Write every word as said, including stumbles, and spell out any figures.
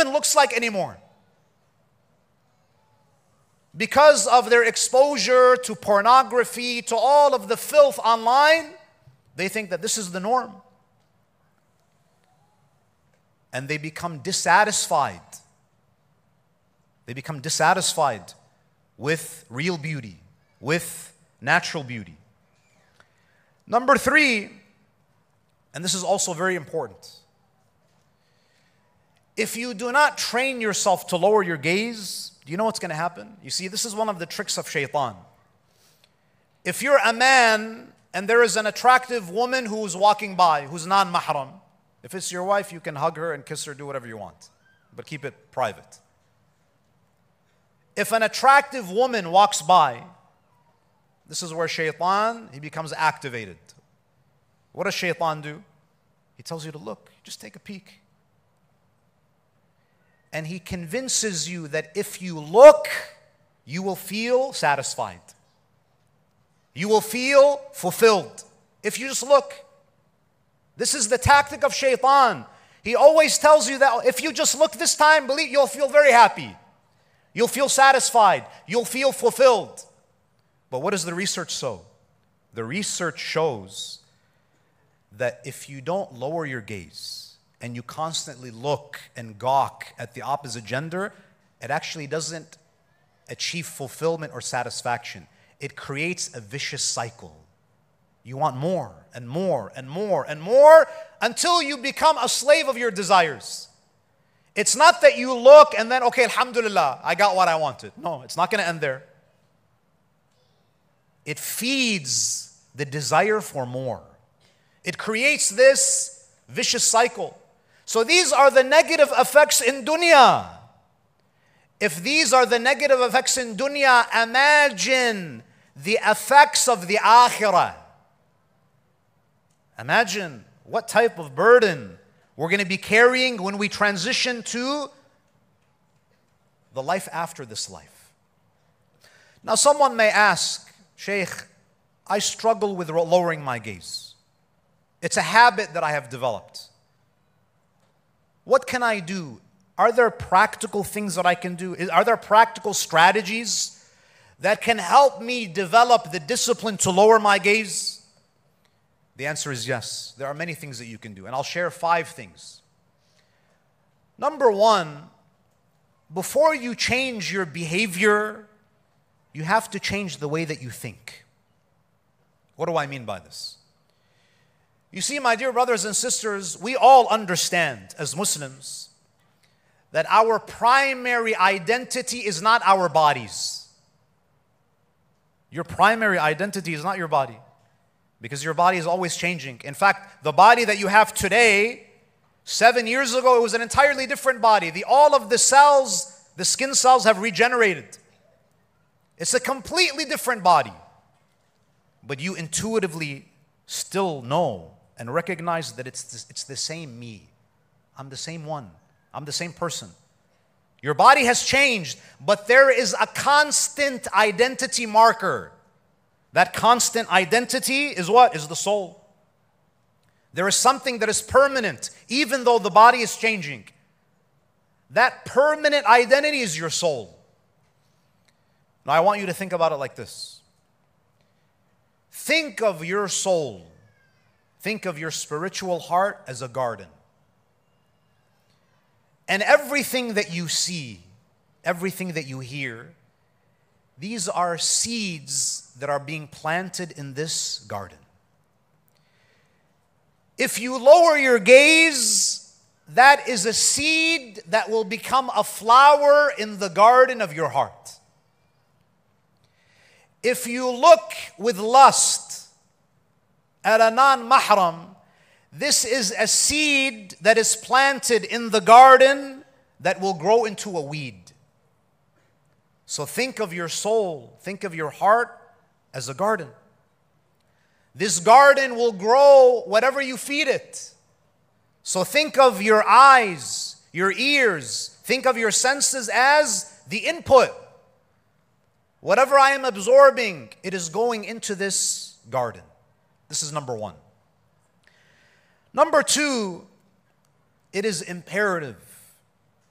woman looks like anymore. Because of their exposure to pornography, to all of the filth online, they think that this is the norm. And they become dissatisfied. They become dissatisfied with real beauty, with natural beauty. Number three, and this is also very important. If you do not train yourself to lower your gaze, do you know what's going to happen? You see, this is one of the tricks of shaitan. If you're a man and there is an attractive woman who's walking by, who's non-mahram, if it's your wife, you can hug her and kiss her, do whatever you want, but keep it private. If an attractive woman walks by, this is where shaitan, he becomes activated. What does shaitan do? He tells you to look, just take a peek. And he convinces you that if you look, you will feel satisfied. You will feel fulfilled. If you just look. This is the tactic of shaitan. He always tells you that if you just look this time, believe you'll feel very happy. You'll feel satisfied. You'll feel fulfilled. But what does the research show? The research shows that if you don't lower your gaze, and you constantly look and gawk at the opposite gender, it actually doesn't achieve fulfillment or satisfaction. It creates a vicious cycle. You want more and more and more and more until you become a slave of your desires. It's not that you look and then, okay, alhamdulillah, I got what I wanted. No, it's not going to end there. It feeds the desire for more. It creates this vicious cycle. So these are the negative effects in dunya. If these are the negative effects in dunya, imagine the effects of the akhirah. Imagine what type of burden we're going to be carrying when we transition to the life after this life. Now someone may ask, Shaykh, I struggle with lowering my gaze. It's a habit that I have developed. What can I do? Are there practical things that I can do? Are there practical strategies that can help me develop the discipline to lower my gaze? The answer is yes. There are many things that you can do, and I'll share five things. Number one, before you change your behavior, you have to change the way that you think. What do I mean by this? You see, my dear brothers and sisters, we all understand as Muslims that our primary identity is not our bodies. Your primary identity is not your body, because your body is always changing. In fact, the body that you have today, seven years ago, it was an entirely different body. The, all of the cells, the skin cells have regenerated. It's a completely different body. But you intuitively still know and recognize that it's, it's the same me. I'm the same one. I'm the same person. Your body has changed, but there is a constant identity marker. That constant identity is what? Is the soul. There is something that is permanent, even though the body is changing. That permanent identity is your soul. Now I want you to think about it like this. Think of your soul. Think of your spiritual heart as a garden. And everything that you see, everything that you hear, these are seeds that are being planted in this garden. If you lower your gaze, that is a seed that will become a flower in the garden of your heart. If you look with lust at a non-mahram, this is a seed that is planted in the garden that will grow into a weed. So think of your soul, think of your heart as a garden. This garden will grow whatever you feed it. So think of your eyes, your ears, think of your senses as the input. Whatever I am absorbing, it is going into this garden. This is number one. Number two, it is imperative